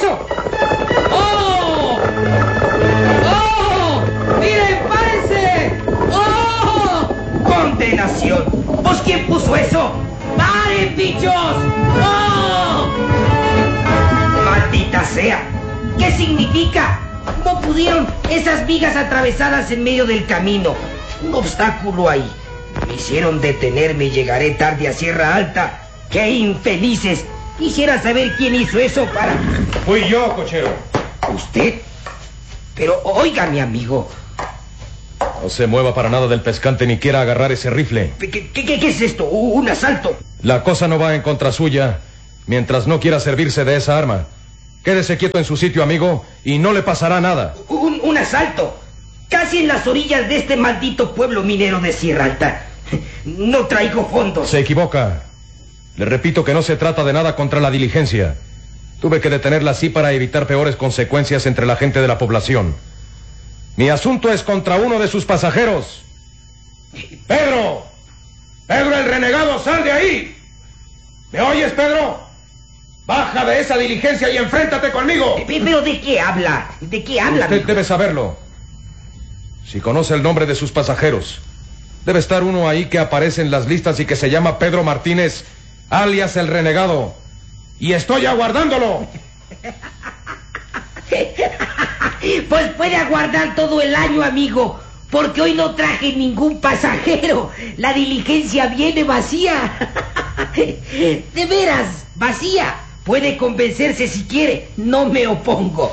eso? ¡Oh! ¡Oh! ¡Miren, párense! ¡Oh! ¡Condenación! ¿Vos quién puso eso? ¡Paren, bichos! ¡Oh! ¡Maldita sea! ¿Qué significa? ¿Cómo pudieron esas vigas atravesadas en medio del camino? Un obstáculo ahí. Me hicieron detenerme y llegaré tarde a Sierra Alta. ¡Qué infelices! Quisiera saber quién hizo eso para... Fui yo, cochero. ¿Usted? Pero oiga, mi amigo. No se mueva para nada del pescante ni quiera agarrar ese rifle. ¿Qué es esto? ¿Un asalto? La cosa no va en contra suya mientras no quiera servirse de esa arma. Quédese quieto en su sitio, amigo, y no le pasará nada. ¿Un asalto? Casi en las orillas de este maldito pueblo minero de Sierra Alta. No traigo fondos. Se equivoca. Le repito que no se trata de nada contra la diligencia. Tuve que detenerla así para evitar peores consecuencias entre la gente de la población. Mi asunto es contra uno de sus pasajeros. ¡Pedro! ¡Pedro el renegado, sal de ahí! ¿Me oyes, Pedro? Baja de esa diligencia y enfréntate conmigo. ¿Pero de qué habla? ¿De qué habla? Usted debe saberlo. Si conoce el nombre de sus pasajeros, debe estar uno ahí que aparece en las listas y que se llama Pedro Martínez, alias el renegado. Y estoy aguardándolo. Pues puede aguardar todo el año, amigo, porque hoy no traje ningún pasajero. La diligencia viene vacía. De veras, vacía. Puede convencerse si quiere. No me opongo.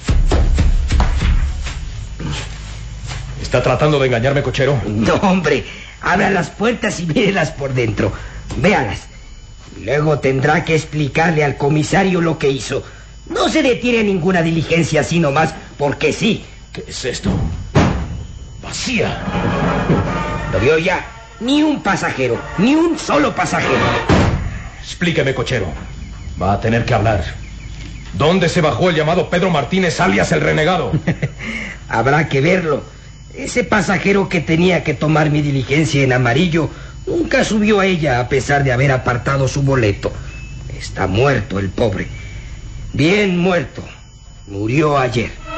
¿Está tratando de engañarme, cochero? No, hombre. Abra las puertas y mírelas por dentro. Véalas. Luego tendrá que explicarle al comisario lo que hizo. No se detiene ninguna diligencia así nomás, porque sí. ¿Qué es esto? Vacía. ¿Lo vio ya? Ni un pasajero, ni un solo pasajero. Explíqueme, cochero. Va a tener que hablar. ¿Dónde se bajó el llamado Pedro Martínez, alias el renegado? Habrá que verlo. Ese pasajero que tenía que tomar mi diligencia en amarillo nunca subió a ella a pesar de haber apartado su boleto. Está muerto el pobre. Bien muerto. Murió ayer.